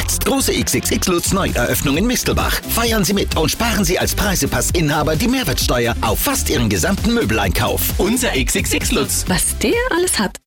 Jetzt große XXX Lutz Neueröffnung in Mistelbach. Feiern Sie mit und sparen Sie als Preisepassinhaber die Mehrwertsteuer auf fast Ihren gesamten Möbeleinkauf. Unser XXX Lutz. Was der alles hat.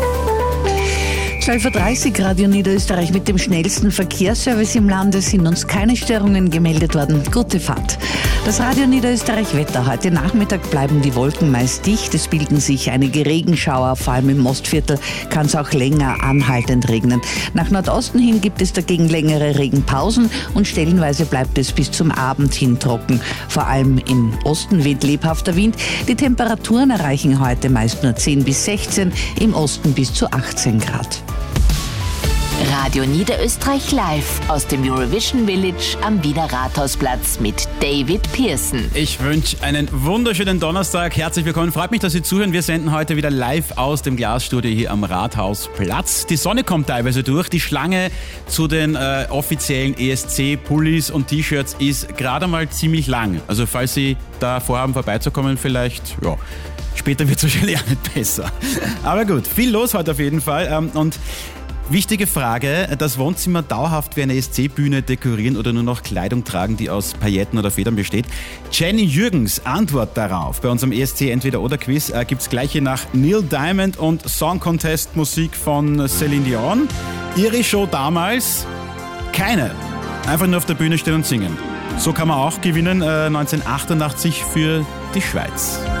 12.30 Uhr, Radio Niederösterreich mit dem schnellsten Verkehrsservice im Lande, sind uns keine Störungen gemeldet worden. Gute Fahrt. Das Radio Niederösterreich Wetter. Heute Nachmittag bleiben die Wolken meist dicht. Es bilden sich einige Regenschauer, vor allem im Mostviertel kann es auch länger anhaltend regnen. Nach Nordosten hin gibt es dagegen längere Regenpausen und stellenweise bleibt es bis zum Abend hin trocken. Vor allem im Osten weht lebhafter Wind. Die Temperaturen erreichen heute meist nur 10 bis 16, im Osten bis zu 18 Grad. Radio Niederösterreich live aus dem Eurovision Village am Wiener Rathausplatz mit David Pearson. Ich wünsche einen wunderschönen Donnerstag. Herzlich willkommen. Freut mich, dass Sie zuhören. Wir senden heute wieder live aus dem Glasstudio hier am Rathausplatz. Die Sonne kommt teilweise durch. Die Schlange zu den offiziellen ESC-Pullis und T-Shirts ist gerade mal ziemlich lang. Also falls Sie da vorhaben, vorbeizukommen, vielleicht, ja. Später wird es wahrscheinlich auch nicht besser. Aber gut, viel los heute auf jeden Fall. Und wichtige Frage, das Wohnzimmer dauerhaft wie eine ESC-Bühne dekorieren oder nur noch Kleidung tragen, die aus Pailletten oder Federn besteht? Jenny Jürgens Antwort darauf bei unserem ESC Entweder-Oder-Quiz gibt's gleich hier nach Neil Diamond und Song Contest Musik von Celine Dion. Ihre Show damals? Keine. Einfach nur auf der Bühne stehen und singen. So kann man auch gewinnen 1988 für die Schweiz.